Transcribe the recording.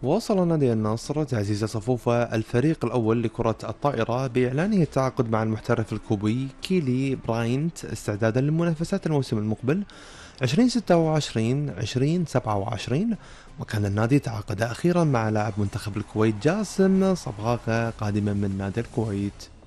واصل نادي النصر تعزيز صفوف الفريق الأول لكرة الطائرة بإعلانه التعاقد مع المحترف الكوبي كيلي براينت استعدادا لمنافسات الموسم المقبل 2026-2027. وكان النادي تعاقد أخيرا مع لاعب منتخب الكويت جاسم صبغاقة قادما من نادي الكويت.